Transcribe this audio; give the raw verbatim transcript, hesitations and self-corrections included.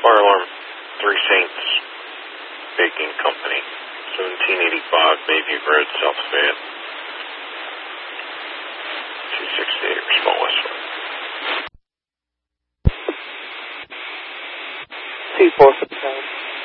Fire alarm, Three Saints Baking Company, seventeen eighty-five Bayview Road, South Fayette. two sixty-eight, respond westward. T four seven.